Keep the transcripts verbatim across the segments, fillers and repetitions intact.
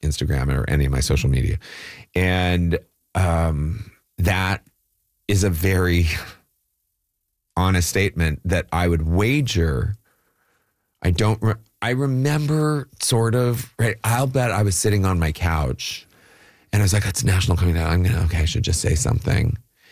Instagram or any of my social media. And um, that is a very honest statement that I would wager. I don't, re- I remember sort of, right, I'll bet I was sitting on my couch and I was like, it's national coming out. I'm going to, okay, I should just say something.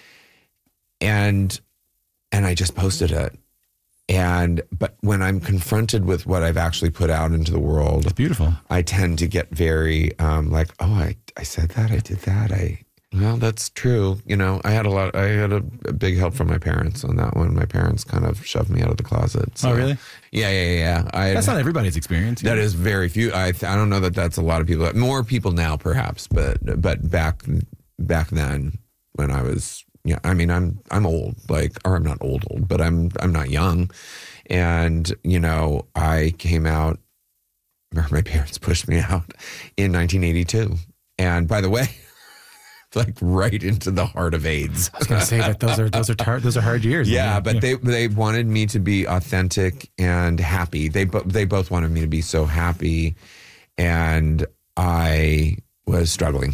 And, and I just posted it. And, but when I'm confronted with what I've actually put out into the world, it's beautiful. I tend to get very, um, like, oh, I, I said that, I did that. I, well, that's true. You know, I had a lot, I had a, a big help from my parents on that one. My parents kind of shoved me out of the closet. So. Oh, really? Yeah, yeah, yeah. I, that's not everybody's experience. That know? is very few. I, I don't know that that's a lot of people, more people now perhaps, but, but back, back then when I was, yeah, I mean, I'm, I'm old, like, or I'm not old, old, but I'm, I'm not young. And, you know, I came out, my parents pushed me out in nineteen eighty-two. And by the way, like right into the heart of AIDS. I was going to say that those are those are tar- those are hard years. Yeah, man. but yeah. they they wanted me to be authentic and happy. They bo- they both wanted me to be so happy, and I was struggling,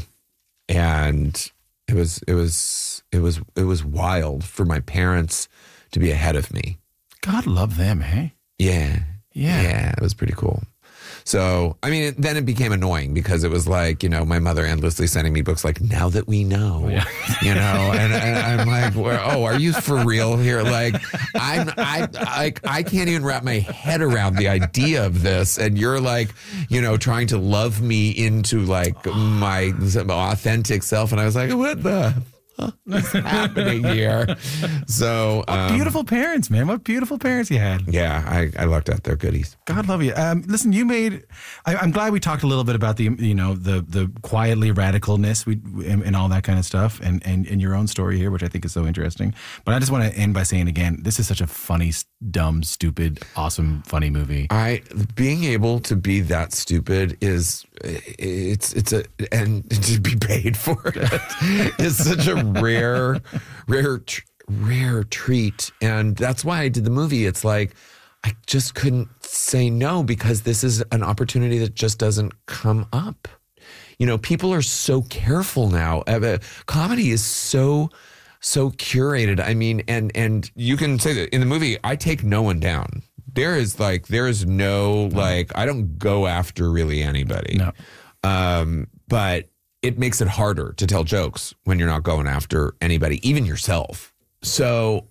and it was it was it was it was wild for my parents to be ahead of me. God love them, hey? Yeah, yeah, yeah. It was pretty cool. So, I mean, then it became annoying because it was like, you know, my mother endlessly sending me books like, Now That We Know, yeah. you know, and, and I'm like, oh, are you for real here? Like, I'm, I, I, I can't even wrap my head around the idea of this. And you're like, you know, trying to love me into like my authentic self. And I was like, what the what's happening here? So what um, beautiful parents, man. What beautiful parents you had. Yeah, I, I lucked out. They're goodies. God love you. Um, listen, you made. I, I'm glad we talked a little bit about the, you know, the the quietly radicalness we and, and all that kind of stuff, and, and and your own story here, which I think is so interesting. But I just want to end by saying again, this is such a funny, dumb, stupid, awesome, funny movie. I being able to be that stupid is it's it's a and to be paid for it is such a rare, rare, rare treat. And that's why I did the movie. It's like, I just couldn't say no because this is an opportunity that just doesn't come up. You know, people are so careful now. Comedy is so, so curated. I mean, and, and you can say that in the movie, I take no one down. There is like, there is no, no. like, I don't go after really anybody. No. Um, but it makes it harder to tell jokes when you're not going after anybody, even yourself. So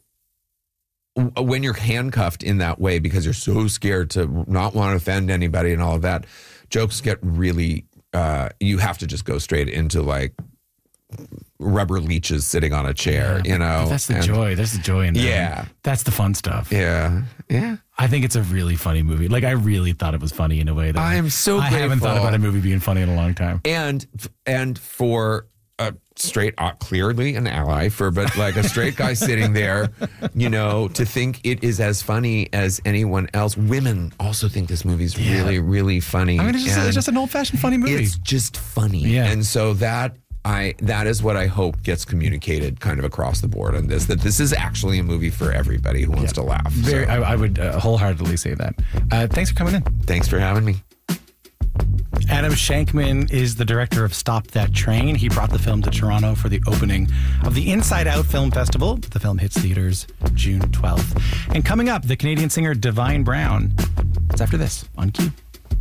w- when you're handcuffed in that way because you're so scared to not want to offend anybody and all of that, jokes get really, uh, you have to just go straight into like rubber leeches sitting on a chair, yeah, you know. But that's the and, joy. That's the joy in that. Yeah. That's the fun stuff. Yeah. Yeah. I think it's a really funny movie. Like, I really thought it was funny in a way that I am so I grateful. haven't thought about a movie being funny in a long time. And and for a straight, uh, clearly an ally, for but like a straight guy sitting there, you know, to think it is as funny as anyone else. Women also think this movie's yeah. really, really funny. I mean, it's just, it's just an old-fashioned funny movie. It's just funny. Yeah. And so that I that is what I hope gets communicated kind of across the board on this, that this is actually a movie for everybody who wants yeah. to laugh. Very, so. I, I would uh, wholeheartedly say that. Uh, thanks for coming in. Thanks for having me. Adam Shankman is the director of Stop That Train. He brought the film to Toronto for the opening of the Inside Out Film Festival. The film hits theaters June twelfth. And coming up, the Canadian singer Divine Brown. It's after this on Q.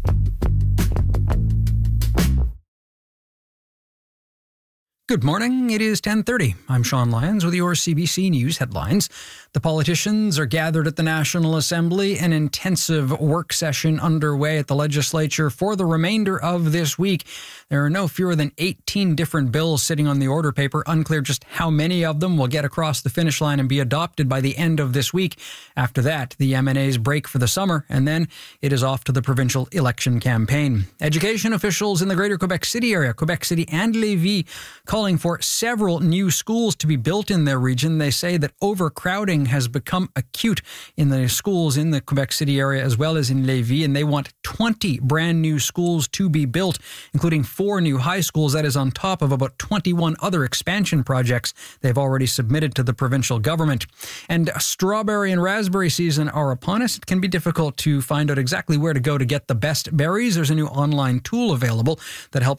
Good morning. It is ten thirty. I'm Sean Lyons with your C B C News headlines. The politicians are gathered at the National Assembly, an intensive work session underway at the legislature for the remainder of this week. There are no fewer than eighteen different bills sitting on the order paper. Unclear just how many of them will get across the finish line and be adopted by the end of this week. After that, the M and A's break for the summer, and then it is off to the provincial election campaign. Education officials in the greater Quebec City area, Quebec City and Lévis, calling for several new schools to be built in their region. They say that overcrowding has become acute in the schools in the Quebec City area as well as in Lévis, and they want twenty brand new schools to be built, including four new high schools. That is on top of about twenty-one other expansion projects they've already submitted to the provincial government. And strawberry and raspberry season are upon us. It can be difficult to find out exactly where to go to get the best berries. There's a new online tool available that helps